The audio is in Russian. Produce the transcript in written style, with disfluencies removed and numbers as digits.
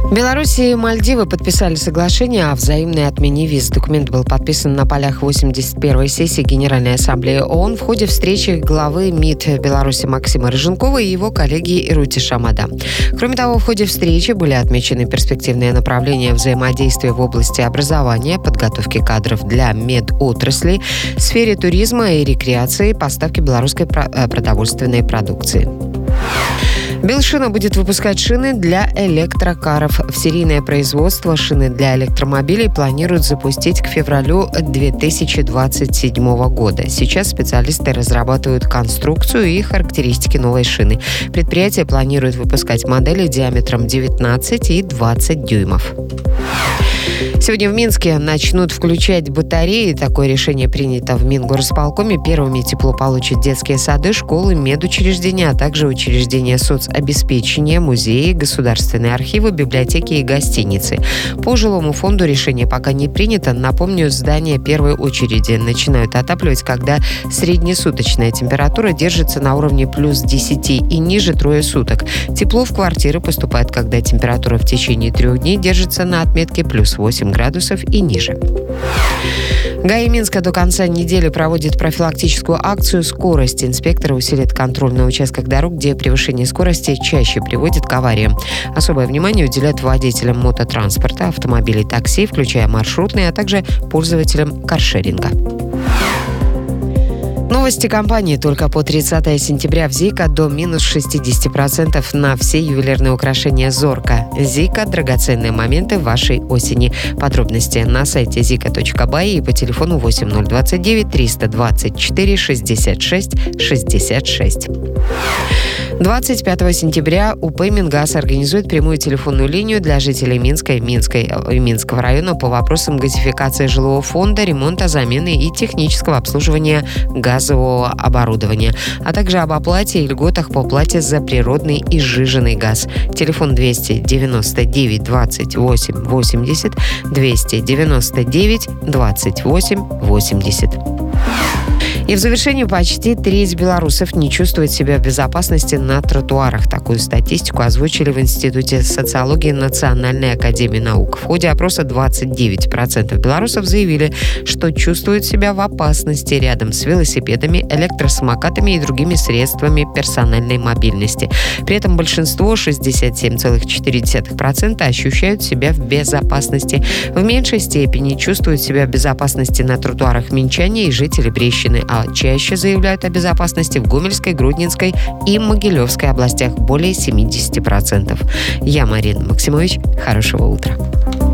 Беларусь и Мальдивы подписали соглашение о взаимной отмене виз. Документ был подписан на полях 81-й сессии Генеральной Ассамблеи ООН в ходе встречи главы МИД Беларуси Максима Рыженкова и его коллеги Ирути Шамада. Кроме того, в ходе встречи были отмечены перспективные направления взаимодействия в области образования, подготовки кадров для медотрасли, сфере туризма и рекреации, поставки белорусской продовольственной продукции. Белшина будет выпускать шины для электрокаров. В серийное производство шины для электромобилей планируют запустить к февралю 2027 года. Сейчас специалисты разрабатывают конструкцию и характеристики новой шины. Предприятие планирует выпускать модели диаметром 19 и 20 дюймов. Сегодня в Минске начнут включать батареи. Такое решение принято в Мингорисполкоме. Первыми тепло получат детские сады, школы, медучреждения, а также учреждения соцобеспечения, музеи, государственные архивы, библиотеки и гостиницы. По жилому фонду решение пока не принято. Напомню, здания первой очереди начинают отапливать, когда среднесуточная температура держится на уровне плюс 10 и ниже трое суток. Тепло в квартиры поступает, когда температура в течение 3 дней держится на отметке плюс 8 градусов и ниже. ГАИ Минска до конца недели проводит профилактическую акцию «Скорость». Инспекторы усилят контроль на участках дорог, где превышение скорости чаще приводит к авариям. Особое внимание уделяют водителям мототранспорта, автомобилей, такси, включая маршрутные, а также пользователям каршеринга. Новости компании. Только по 30 сентября в Зика до минус 60% на все ювелирные украшения «Зорка». Зика – драгоценные моменты вашей осени. Подробности на сайте zika.by и по телефону 8029 324 66 66. 25 сентября УП «Мингаз» организует прямую телефонную линию для жителей Минска и Минского района по вопросам газификации жилого фонда, ремонта, замены и технического обслуживания газового оборудования, а также об оплате и льготах по оплате за природный и сжиженный газ. Телефон 299 28 80, 299 28 80. И в завершении почти треть белорусов не чувствует себя в безопасности на тротуарах. Такую статистику озвучили в Институте социологии Национальной академии наук. В ходе опроса 29% белорусов заявили, что чувствуют себя в опасности рядом с велосипедами, электросамокатами и другими средствами персональной мобильности. При этом большинство, 67,4%, ощущают себя в безопасности. В меньшей степени чувствуют себя в безопасности на тротуарах минчане и жители Брещины, а чаще заявляют о безопасности в Гомельской, Гродненской и Могилевской областях более 70%. Я Марина Максимович. Хорошего утра.